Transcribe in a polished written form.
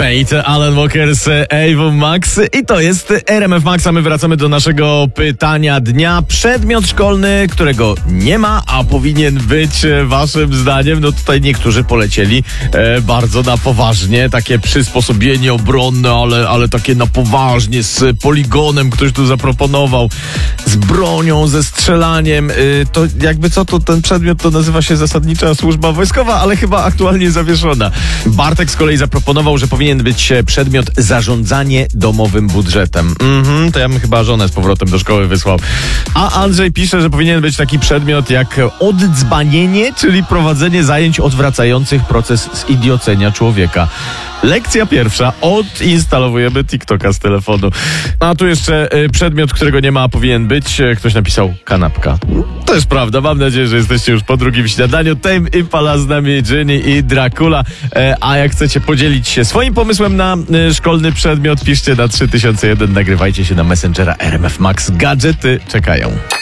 Fate, Alan Walker z Ava Max i to jest RMF Max, a my wracamy do naszego pytania dnia. Przedmiot szkolny, którego nie ma, a powinien być waszym zdaniem. No tutaj niektórzy polecieli bardzo na poważnie, takie przysposobienie obronne, ale takie na poważnie, z poligonem ktoś tu zaproponował, z bronią, ze strzelaniem. To jakby co, to ten przedmiot to nazywa się zasadnicza służba wojskowa, ale chyba aktualnie zawieszona. Bartek z kolei zaproponował, że powinien być przedmiot zarządzanie domowym budżetem. To ja bym chyba żonę z powrotem do szkoły wysłał. A Andrzej pisze, że powinien być taki przedmiot jak oddzbanienie, czyli prowadzenie zajęć odwracających proces zidiocenia człowieka. Lekcja pierwsza. Odinstalowujemy TikToka z telefonu. A tu jeszcze przedmiot, którego nie ma, a powinien być. Ktoś napisał kanapka. To jest prawda. Mam nadzieję, że jesteście już po drugim śniadaniu. Tame Impala z nami, Ginny i Dracula. A jak chcecie podzielić się swoim pomysłem na szkolny przedmiot, piszcie na 3001. Nagrywajcie się na Messengera RMF Max. Gadżety czekają.